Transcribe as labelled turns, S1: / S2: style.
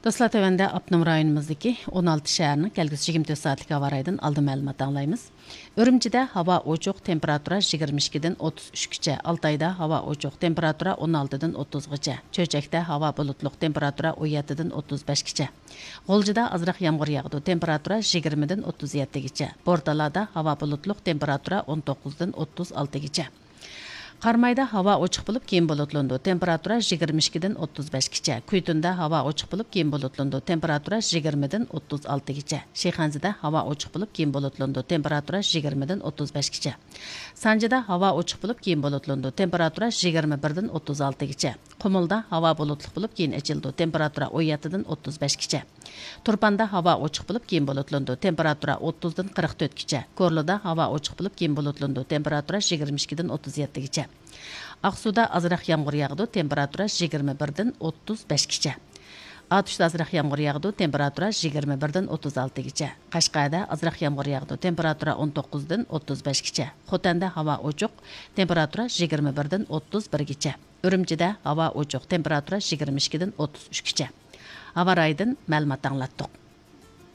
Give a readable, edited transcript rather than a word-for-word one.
S1: Dostlar tövəndə Apnım rayonumuzdaki 16 şəhərinin gəlgüsü 24 saatlik hava rayından aldı məlumat anlayımız. Örümcüdə hava oçuq, temperatura 22-dən 33-cə. Altayda hava oçuq, temperatura 16-dən 30-cə. Çöçəkdə hava bulutluq, temperatura 17-dən 35-cə. Qolcuda azraq yağmur yağdı, temperatura 20-dən 37-cə. Bordalada hava bulutluq, temperatura 19-dən 36-cə. Qarmayda hava ochiq bo'lib, keyin bulutlandı. Temperatura 22-dan 35gacha. Kuytunda hava ochiq bo'lib, keyin bulutlandı. Temperatura 20-dan 36gacha. Sheyxanzida hava ochiq bo'lib, keyin bulutlandı. Temperatura 20-dan 35gacha. Sanjida hava ochiq bo'lib, keyin bulutlandı. Temperatura 21-dan 36gacha. Qumulda hava bulutli bo'lib, keyin ochildi. Temperatura 17-dan 35gacha. Turpanda hava ochiq bo'lib, keyin bulutlandı. Temperatura 30-dan 44gacha. Korluda hava ochiq bo'lib, keyin bulutlandı. Temperatura 22-dan 37gacha. Aqsuda azraq yağmur yağdı, temperatura 21-dan 35gacha. Atuşda azraq yağmur yağdı, temperatura 21-dan 36gacha. Qashqarda azraq yağmur yağdı, temperatura 19-dan 35gacha. Xotanda hava ochiq, temperatura 21-dan 31gacha. Urumchida hava ochiq, temperatura 22-dan 33gacha. Hava raydan ma'lumot anglatdik.